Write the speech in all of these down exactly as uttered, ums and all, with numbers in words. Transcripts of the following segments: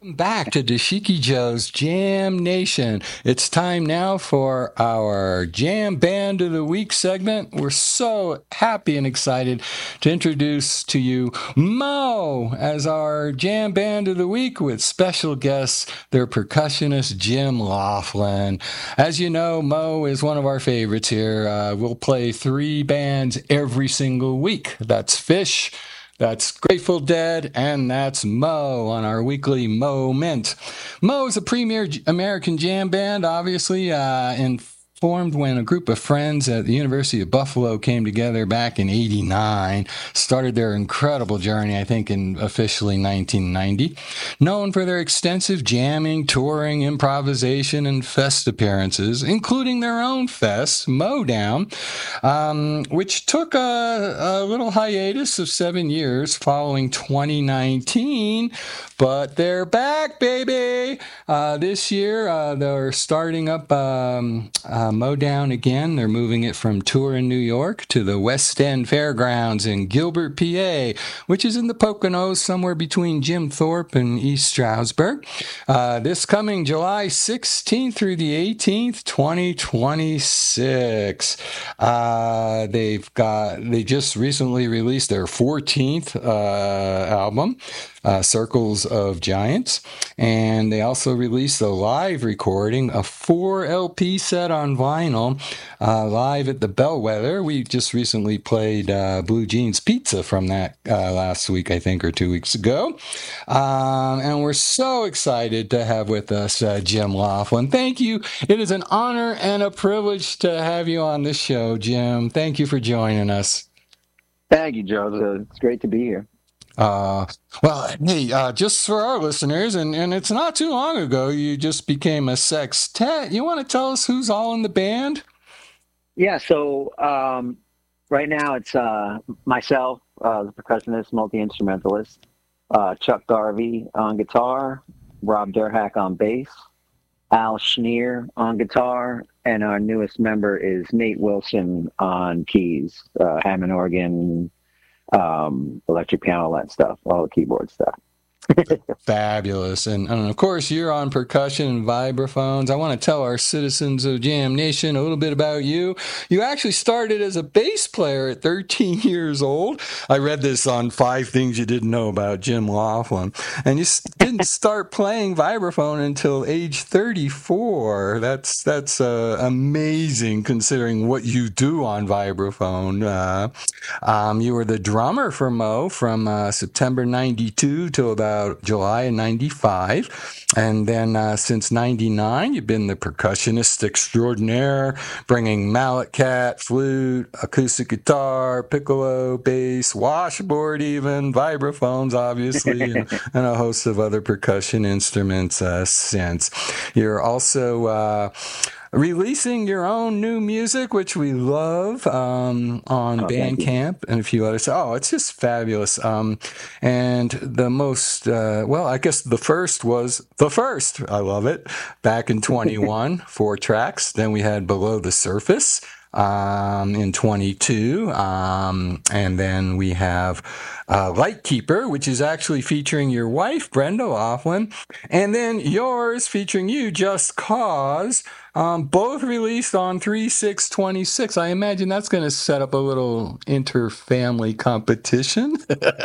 Back to Dashiki Joe's Jam Nation. It's time now for our Jam Band of the Week segment. We're so happy and excited to introduce to you Mo as our Jam Band of the Week with special guests, their percussionist Jim Laughlin. As you know, Mo is one of our favorites here. Uh, we'll play three bands every single week. That's Fish, that's Grateful Dead, and that's Mo on our weekly Mo Mint. Mo is a premier American jam band, obviously, uh, and formed when a group of friends at the University of Buffalo came together back in eighty-nine, started their incredible journey, I think, in officially nineteen ninety. Known for their extensive jamming, touring, improvisation, and fest appearances, including their own fest, Modown, um, which took a, a little hiatus of seven years following twenty nineteen, but they're back, baby! Uh, this year, uh, they're starting up um, uh, Modown again. They're moving it from tour in New York to the West End Fairgrounds in Gilbert, P A, which is in the Poconos, somewhere between Jim Thorpe and East Stroudsburg. Uh, this coming July sixteenth through the eighteenth, twenty twenty-six. Uh, they've got, they just recently released their fourteenth uh, album, uh, Circles of Giants, and they also released a live recording, a four L P set on vinyl, uh, live at the Bellwether. We just recently played uh, Blue Jeans Pizza from that uh, last week, I think, or two weeks ago. Um, and we're so excited to have with us uh, Jim Laughlin. Thank you. It is an honor and a privilege to have you on this show, Jim. Thank you for joining us. Thank you, Joe. It's great to be here. Uh, well, hey, uh, just for our listeners, and, and it's not too long ago, you just became a sextet. You want to tell us who's all in the band? Yeah, so um, right now it's uh, myself, uh, the percussionist, multi-instrumentalist, uh, Chuck Garvey on guitar, Rob Durhack on bass, Al Schneer on guitar, and our newest member is Nate Wilson on keys, uh, Hammond organ, um, electric piano, all that stuff, all the keyboard stuff. Fabulous. And, and of course, you're on percussion and vibraphones. I want to tell our citizens of Jam Nation a little bit about you. You actually started as a bass player at thirteen years old. I read this on Five Things You Didn't Know About Jim Laughlin. And you didn't start playing vibraphone until age thirty-four. That's that's uh, amazing considering what you do on vibraphone. Uh, um, you were the drummer for Mo from uh, September ninety-two till about July of ninety-five, and then uh, since ninety-nine you've been the percussionist extraordinaire, bringing mallet cat, flute, acoustic guitar, piccolo, bass, washboard, even vibraphones, obviously, and, and a host of other percussion instruments uh, since. You're also uh, releasing your own new music, which we love, um, on oh, Bandcamp and a few others. Oh, it's just fabulous. Um, and the most, uh, well, I guess the first was the first. I love it. Back in twenty-one, four tracks. Then we had Below the Surface um, in twenty-two. Um, and then we have uh, Lightkeeper, which is actually featuring your wife, Brenda Laughlin. And then yours featuring you, Just Cause. Um, both released on three six twenty-six. I imagine that's going to set up a little inter-family competition.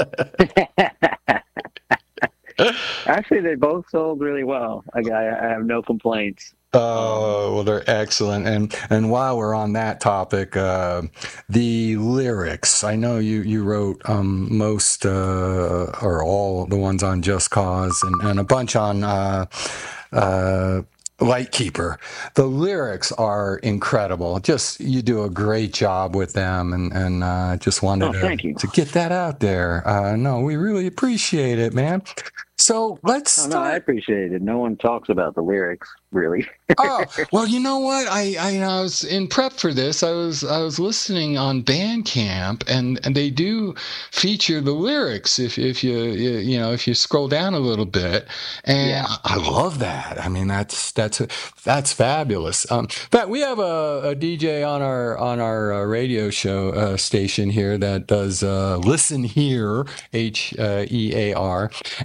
Actually, they both sold really well. I, I have no complaints. Oh, well, they're excellent. And and while we're on that topic, uh, the lyrics, I know you, you wrote um, most uh, or all the ones on Just Cause and, and a bunch on uh, uh, Lightkeeper. The lyrics are incredible. Just, you do a great job with them, and, and uh, just wanted oh, to, to get that out there. Uh, no, we really appreciate it, man. So let's oh, start. No, I appreciate it. No one talks about the lyrics, really. Oh, well, you know what? I, I I was in prep for this. I was I was listening on Bandcamp, and, and they do feature the lyrics if if you, you you know if you scroll down a little bit, and yeah. I love that. I mean, that's that's that's fabulous. Um, but we have a, a D J on our on our uh, radio show uh, station here that does uh, Listen Here, H E A R, and uh,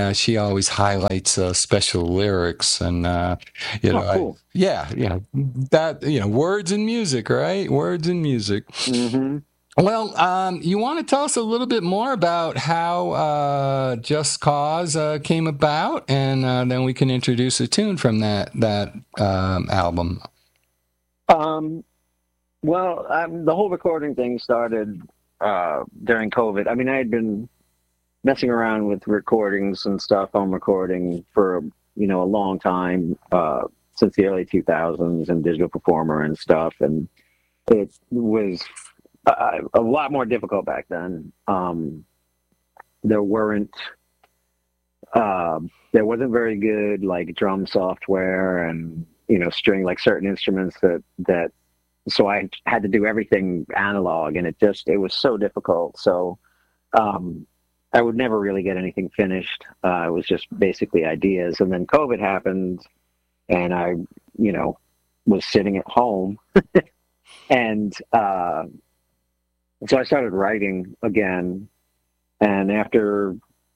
uh, she always highlights uh, special lyrics, and uh, you know, oh, cool. I, yeah, you know that you know words and music, right? Words and music. Mm-hmm. Well, um, you want to tell us a little bit more about how uh, Just Cause uh, came about, and uh, then we can introduce a tune from that that um, album. Um, well, um, the whole recording thing started uh, during COVID. I mean, I had been messing around with recordings and stuff, home recording for you know a long time, uh, since the early two thousands, and Digital Performer and stuff, and it was uh, a lot more difficult back then. Um, there weren't, uh, there wasn't very good like drum software and you know string like certain instruments that that. So I had to do everything analog, and it just it was so difficult. So um, I would never really get anything finished. Uh, it was just basically ideas, and then COVID happened, and I, you know, was sitting at home. And uh, so I started writing again. And after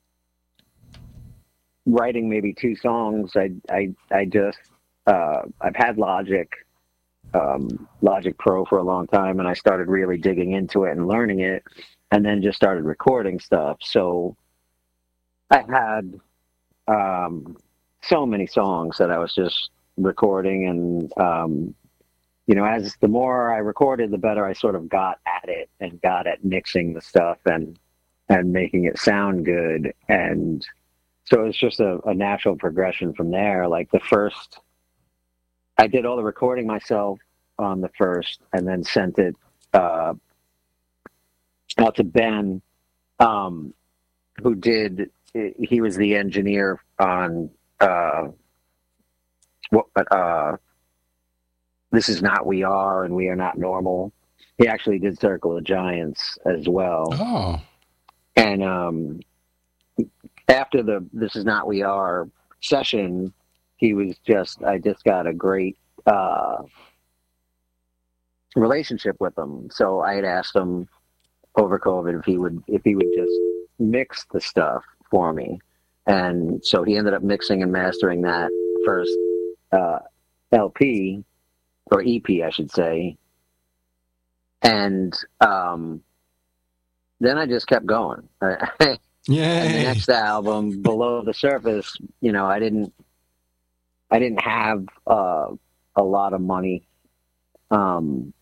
writing maybe two songs, I I I just uh, I've had Logic, um, Logic Pro for a long time, and I started really digging into it and learning it, and then just started recording stuff. So I had um, so many songs that I was just recording, and um, you know, as the more I recorded, the better I sort of got at it and got at mixing the stuff and and making it sound good. And so it's just a, a natural progression from there. Like the first, I did all the recording myself on the first, and then sent it uh, out to Ben, um, who did. He was the engineer on uh, what uh, This Is Not We Are and We Are Not Normal. He actually did Circle of Giants as well. Oh. And um, after the This Is Not We Are session, he was just, I just got a great uh, relationship with him. So I had asked him over COVID if he would, if he would just mix the stuff for me. And so he ended up mixing and mastering that first uh, L P, or E P, I should say. And um, then I just kept going. Yeah. And the next album, Below the Surface, you know, I didn't, I didn't have uh, a lot of money, um,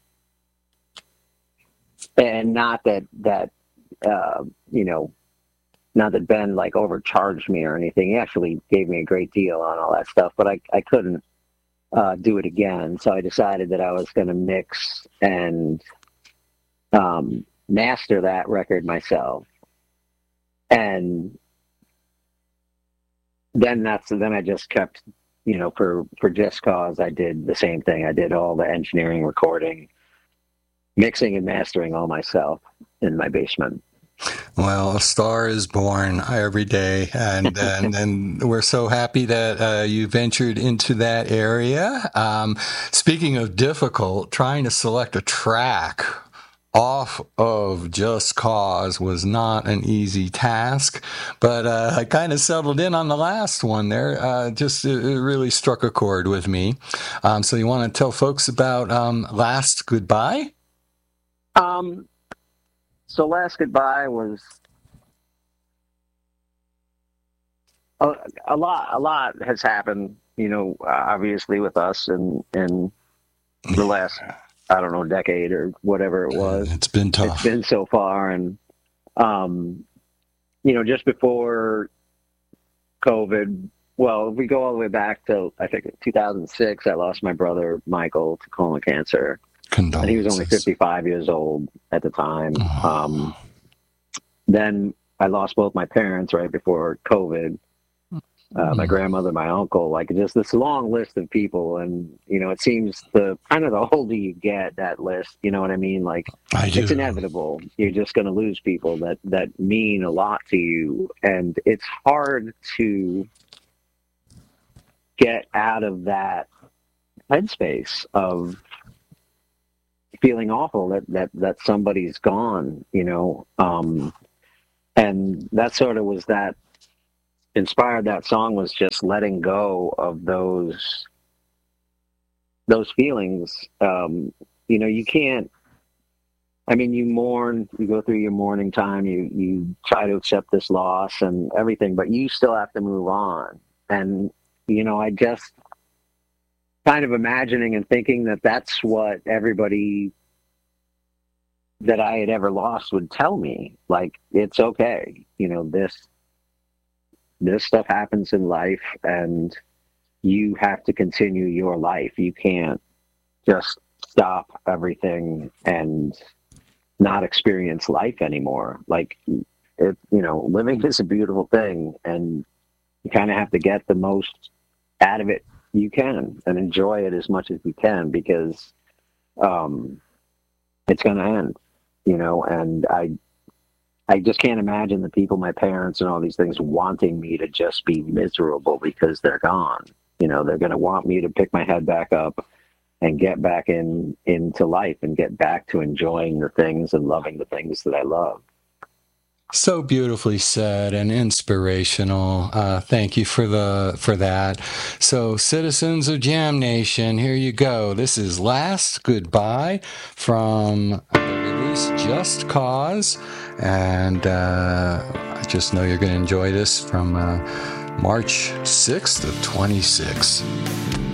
and not that that uh, you know, not that Ben like overcharged me or anything. He actually gave me a great deal on all that stuff, but I I couldn't uh, do it again. So I decided that I was going to mix and um, master that record myself. And then that's then I just kept, you know, for for Just Cause, I did the same thing. I did all the engineering, recording, mixing, and mastering all myself in my basement. Well, a star is born every day, and and, and we're so happy that uh, you ventured into that area. Um, speaking of difficult, trying to select a track off of Just Cause was not an easy task, but uh, I kind of settled in on the last one there. Uh, just it, it really struck a chord with me. Um, so you want to tell folks about um, Last Goodbye? Um, so Last Goodbye was a, a lot. A lot has happened, you know, obviously with us and and the last, I don't know, decade or whatever it was. It's been tough. It's been so far. And, um, you know, just before COVID, well, if we go all the way back to, I think, two thousand six, I lost my brother, Michael, to colon cancer. And he was only fifty-five years old at the time. Oh. Um, then I lost both my parents right before COVID. Uh, my grandmother, my uncle, like just this long list of people. And, you know, it seems the kind of the older you get, that list, you know what I mean? Like I do. It's inevitable. You're just going to lose people that, that mean a lot to you. And it's hard to get out of that headspace of feeling awful that, that, that somebody's gone, you know? Um, and that sort of was that, inspired that song was just letting go of those those feelings. Um, you know, you can't. I mean, you mourn, you go through your mourning time, you you try to accept this loss and everything, but you still have to move on. And you know, I just kind of imagining and thinking that that's what everybody that I had ever lost would tell me. Like, it's okay. You know, this this stuff happens in life, and you have to continue your life. You can't just stop everything and not experience life anymore. Like, it, you know, living is a beautiful thing, and you kind of have to get the most out of it you can and enjoy it as much as you can, because um, it's going to end, you know. And I, I just can't imagine the people, my parents and all these things, wanting me to just be miserable because they're gone. You know, they're going to want me to pick my head back up and get back in into life and get back to enjoying the things and loving the things that I love. So beautifully said and inspirational. Uh, thank you for the for that. So, citizens of Jam Nation, here you go. This is Last Goodbye from the release Just Cause, and uh, I just know you're going to enjoy this from uh, March sixth of twenty-six.